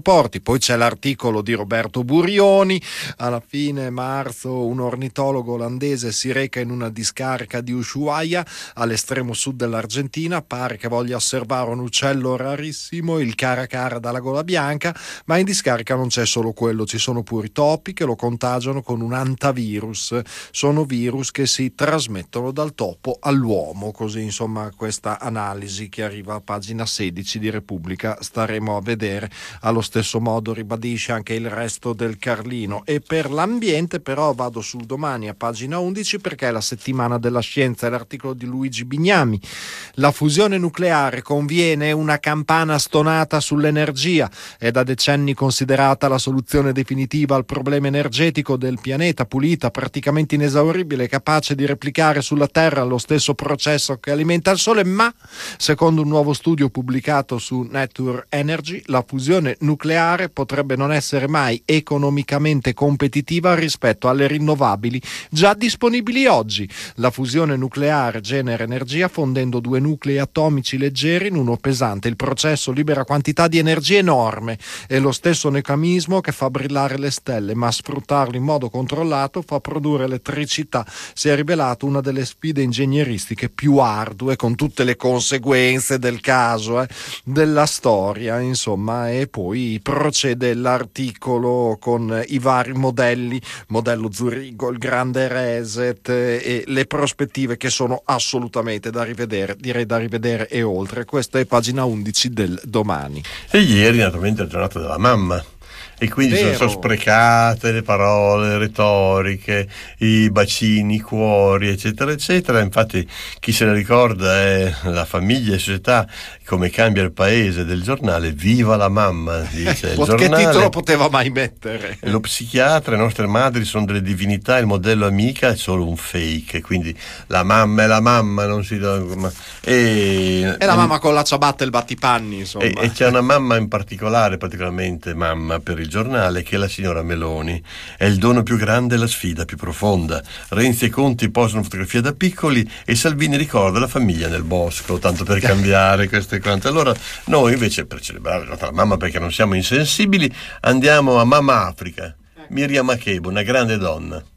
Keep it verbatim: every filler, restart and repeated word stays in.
porti. Poi c'è l'articolo di Roberto Burioni. Alla fine marzo un ornitologo olandese si reca in una discarica di Ushuaia all'estremo sud dell'Argentina, pare che voglia osservare un uccello rarissimo, il caracara dalla gola bianca, ma in discarica non c'è solo quello, ci sono pure i topi che lo contagiano con un antivirus. Sono virus che si trasmettono dal topo all'uomo, così insomma questa analisi che arriva a pagina sedici di Repubblica. Staremo a vedere. Allo stesso modo ribadisce anche il resto del Carlino. E per l'ambiente però vado sul Domani a pagina undici, perché è la settimana della scienza, è l'articolo di Luigi Bignami. La fusione nucleare conviene, una campana stonata sull'energia, è da decenni considerata la soluzione definitiva al problema energetico del pianeta, pulita, praticamente inesauribile, capace di replicare sulla Terra lo stesso processo che alimenta il Sole, ma secondo un nuovo studio pubblicato su Nature Energy, la fusione nucleare potrebbe non essere mai economicamente competitiva rispetto alle rinnovabili già disponibili oggi. La fusione nucleare genera energia fondendo due nuclei atomici leggeri in uno pesante. Il processo libera quantità di energia enorme. È lo stesso meccanismo che fa brillare le stelle, ma sfruttarlo in modo controllato fa produrre elettricità. Si è rivelato una delle sfide ingegneristiche più ardue, con tutte le conseguenze del caso, eh, della storia, insomma. E poi procede l'articolo con i vari modelli, modello Zurigo, il grande reset e le prospettive che sono assolutamente da rivedere, direi da rivedere e oltre. Questa è pagina undici del Domani. E ieri naturalmente è la giornata della mamma. E quindi sono, sono sprecate le parole retoriche, i bacini, i cuori, eccetera, eccetera. Infatti chi se ne ricorda è La famiglia e società, come cambia il paese del giornale. Viva la mamma, dice il giornale. Che titolo poteva mai mettere? Lo psichiatra, le nostre madri sono delle divinità, il modello amica è solo un fake, quindi la mamma è la mamma, non si dà... E, è la mamma con la ciabatta e il battipanni, insomma. E, e c'è una mamma in particolare, particolarmente mamma per il giornale, che è la signora Meloni. È il dono più grande e la sfida più profonda. Renzi e Conti posano fotografie da piccoli e Salvini ricorda la famiglia nel bosco, tanto per cambiare queste quante. Allora noi invece, per celebrare la mamma perché non siamo insensibili, andiamo a Mamma Africa, Miriam Makeba, una grande donna.